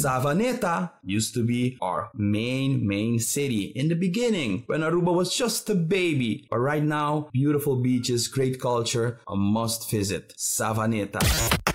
Savaneta used to be our main city in the beginning when Aruba was just a baby. But right now, beautiful beaches, great culture, a must visit. Savaneta.